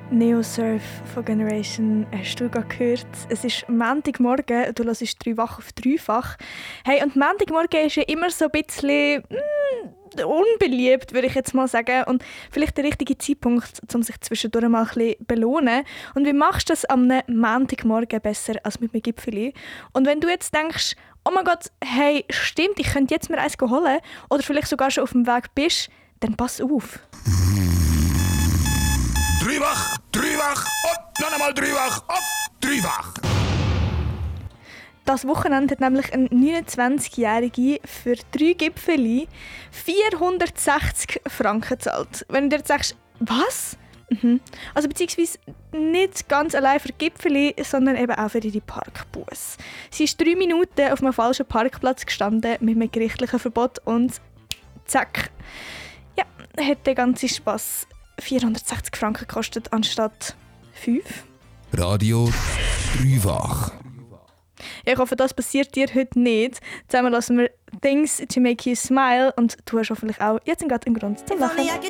Neosurf von Generation hast du gerade gehört. Es ist Montagmorgen, du hörst 3 Wach auf dreifach. Hey, und Montagmorgen ist ja immer so ein bisschen unbeliebt, würde ich jetzt mal sagen. Und vielleicht der richtige Zeitpunkt, um sich zwischendurch mal ein bisschen zu belohnen. Und wie machst du das am Montagmorgen besser als mit einem Gipfeli? Und wenn du jetzt denkst, oh mein Gott, hey, stimmt, ich könnte jetzt mir eins holen, oder vielleicht sogar schon auf dem Weg bist, dann pass auf. 3 Wach und noch einmal 3 Wach auf 3 Wach. Das Wochenende hat nämlich ein 29-Jährige für 3 Gipfeli 460 Franken gezahlt. Wenn du dir jetzt sagst, was? Also beziehungsweise nicht ganz allein für Gipfeli, sondern eben auch für ihre Parkbusse. Sie ist 3 Minuten auf einem falschen Parkplatz gestanden mit einem gerichtlichen Verbot und zack. Ja, hat der ganze Spass 460 Franken gekostet anstatt 5. Radio 3 Wach. Ja, ich hoffe, das passiert dir heute nicht. Zusammen lassen wir «Things to make you smile» und du hast hoffentlich auch jetzt gerade einen Grund zum Lachen.